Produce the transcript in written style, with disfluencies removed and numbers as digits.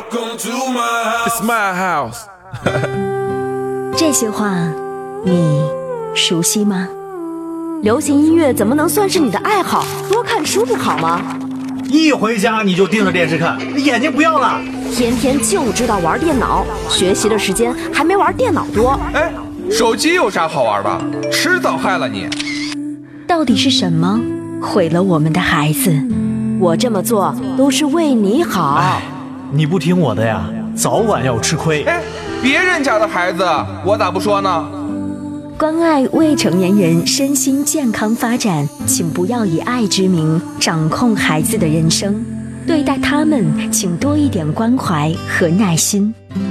It's my house 这些话你熟悉吗？流行音乐怎么能算是你的爱好？多看书不好吗？ 一回家你就盯着电视看，眼睛不要了。 天天就知道玩电脑，学习的时间还没玩电脑多。 哎，手机有啥好玩的？迟早害了你。 到底是什么毁了我们的孩子？我这么做都是为你好。 你不听我的呀，早晚要吃亏。 哎，别人家的孩子我咋不说呢？ 关爱未成年人身心健康发展，请不要以爱之名掌控孩子的人生，对待他们请多一点关怀和耐心。